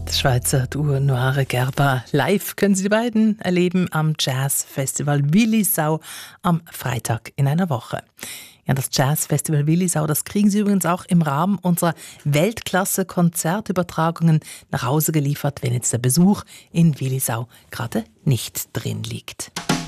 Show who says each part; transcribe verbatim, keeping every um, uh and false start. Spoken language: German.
Speaker 1: Schweizer Duo Noire Gerber. Live können Sie die beiden erleben am Jazzfestival Willisau am Freitag in einer Woche. Ja, das Jazzfestival Willisau, das kriegen Sie übrigens auch im Rahmen unserer Weltklasse-Konzertübertragungen nach Hause geliefert, wenn jetzt der Besuch in Willisau gerade nicht drin liegt.